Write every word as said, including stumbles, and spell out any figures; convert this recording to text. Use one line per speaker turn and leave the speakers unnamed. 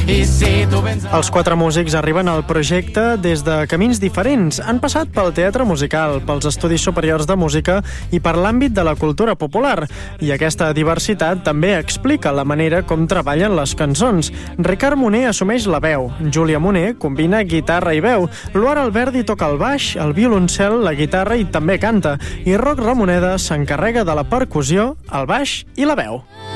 I si tu vens...
Els quatre músics arriben al projecte des de camins diferents. Han passat pel teatre musical, pels estudis superiors de música i per l'àmbit de la cultura popular. I aquesta diversitat també explica la manera com treballen les cançons. Ricard Moner assumeix la veu, Júlia Moner combina guitarra i veu, Luar Alberdi toca el baix, el violoncel, la guitarra i també canta, i Roc Ramoneda s'encarrega de la percussió, el baix i la veu.